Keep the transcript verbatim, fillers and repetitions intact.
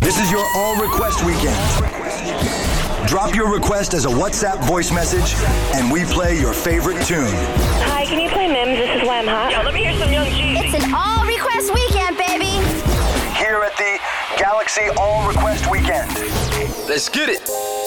This is your all request weekend. Drop your request as a WhatsApp voice message, and we play your favorite tune. Hi, can you play Mims? This is Why I'm Hot. Yo, let me hear some Young Jeezy. It's an all request weekend, baby. Here at the Galaxy All Request Weekend. Let's get it.